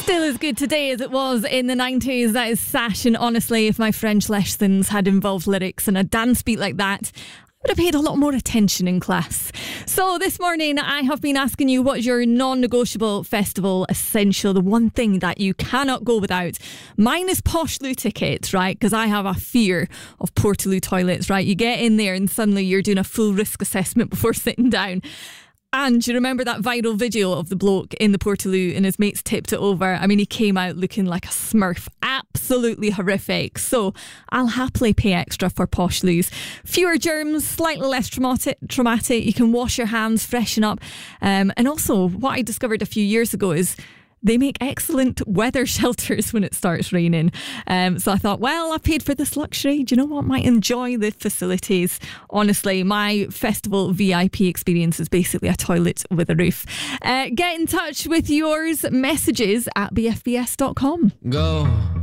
Still as good today as it was in the 90s. That is Sash, and honestly, if my French lessons had involved lyrics and a dance beat like that, I would have paid a lot more attention in class. So this morning I have been asking you, what's your non-negotiable festival essential, the one thing that you cannot go without? Mine is Portaloo tickets, right? Because I have a fear of Portaloo toilets, right? You get in there and suddenly you're doing a full risk assessment before sitting down. And you remember that viral video of the bloke in the Portaloo and his mates tipped it over? I mean, he came out looking like a smurf. Absolutely horrific. So I'll happily pay extra for Portaloos. Fewer germs, slightly less traumatic. You can wash your hands, freshen up. And also, what I discovered a few years ago is they make excellent weather shelters when it starts raining. So I thought, well, I paid for this luxury. Do you know what? Might enjoy the facilities. Honestly, my festival VIP experience is basically a toilet with a roof. Get in touch with yours. Messages at bfbs.com. Go.